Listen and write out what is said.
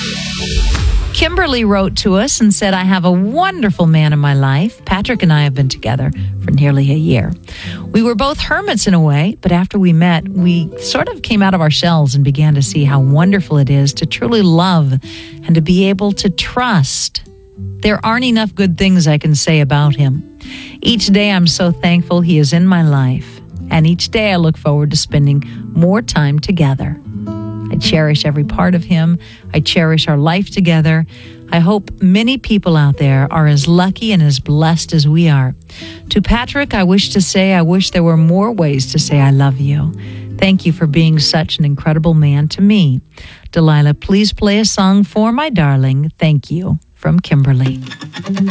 Kimberly wrote to us and said, I have a wonderful man in my life. Patrick and I have been together for nearly a year. We were both hermits in a way, but after we met, we sort of came out of our shells and began to see how wonderful it is to truly love and to be able to trust. There aren't enough good things I can say about him. Each day I'm so thankful he is in my life, and each day I look forward to spending more time together. I cherish every part of him. I cherish our life together. I hope many people out there are as lucky and as blessed as we are. To Patrick, I wish there were more ways to say I love you. Thank you for being such an incredible man to me. Delilah, please play a song for my darling. Thank you. From Kimberly.